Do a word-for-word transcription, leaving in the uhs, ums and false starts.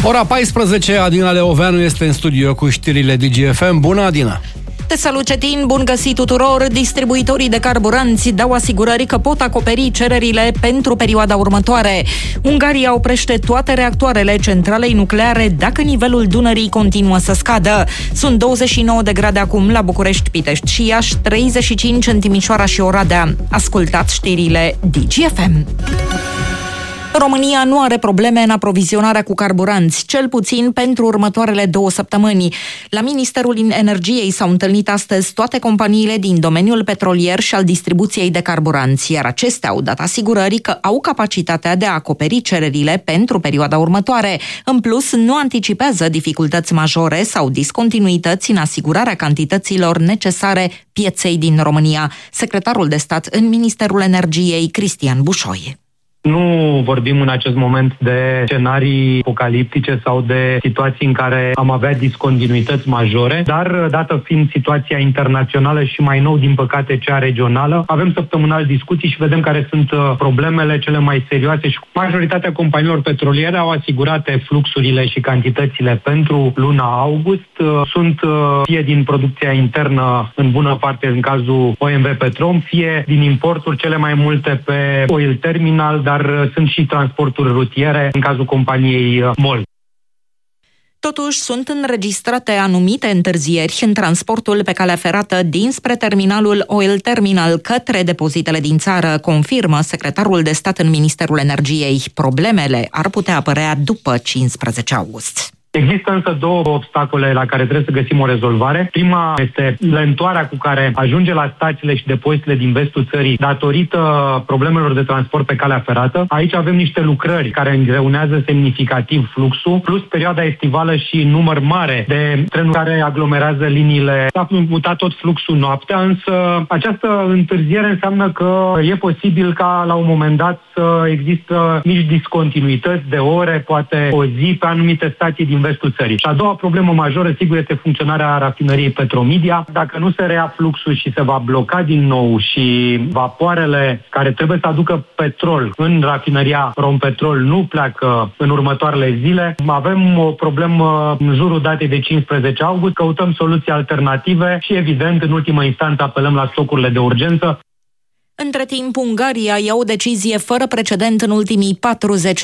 Ora paisprezece, Adina Leoveanu este în studio cu știrile D G F M. Bună, Adina! Te salut, Cetin! Bun găsit tuturor! Distribuitorii de carburanți dau asigurări că pot acoperi cererile pentru perioada următoare. Ungaria oprește toate reactoarele centralei nucleare dacă nivelul Dunării continuă să scadă. Sunt douăzeci și nouă de grade acum la București, Pitești și Iași, treizeci și cinci în Timișoara și Oradea. Ascultați știrile D G F M. România nu are probleme în aprovizionarea cu carburanți, cel puțin pentru următoarele două săptămâni. La Ministerul Energiei s-au întâlnit astăzi toate companiile din domeniul petrolier și al distribuției de carburanți, iar acestea au dat asigurări că au capacitatea de a acoperi cererile pentru perioada următoare. În plus, nu anticipează dificultăți majore sau discontinuități în asigurarea cantităților necesare pieței din România. Secretarul de stat în Ministerul Energiei, Cristian Bușoi. Nu vorbim în acest moment de scenarii apocaliptice sau de situații în care am avea discontinuități majore, dar dată fiind situația internațională și mai nou, din păcate, cea regională, avem săptămânal discuții și vedem care sunt problemele cele mai serioase și majoritatea companiilor petroliere au asigurate fluxurile și cantitățile pentru luna august. Sunt fie din producția internă, în bună parte în cazul O M V Petrom, fie din importuri, cele mai multe pe oil terminal, dar sunt și transporturi rutiere în cazul companiei MOL. Totuși, sunt înregistrate anumite întârzieri în transportul pe calea ferată dinspre terminalul Oil Terminal către depozitele din țară, confirmă secretarul de stat în Ministerul Energiei. Problemele ar putea apărea după cincisprezece august. Există însă două obstacole la care trebuie să găsim o rezolvare. Prima este lentoarea cu care ajunge la stațiile și depozitele din vestul țării datorită problemelor de transport pe calea ferată. Aici avem niște lucrări care îngreunează semnificativ fluxul, plus perioada estivală și număr mare de trenuri care aglomerează liniile. S-a mutat tot fluxul noaptea, însă această întârziere înseamnă că e posibil ca la un moment dat să există mici discontinuități de ore, poate o zi pe anumite stații din vestul țării. Și a doua problemă majoră, sigur, este funcționarea rafinăriei Petromedia. Dacă nu se reia fluxul și se va bloca din nou și vapoarele care trebuie să aducă petrol în rafinăria Rompetrol nu pleacă în următoarele zile, avem o problemă în jurul datei de cincisprezece august, căutăm soluții alternative și, evident, în ultimă instanță apelăm la stocurile de urgență. Între timp, Ungaria ia o decizie fără precedent în ultimii patruzeci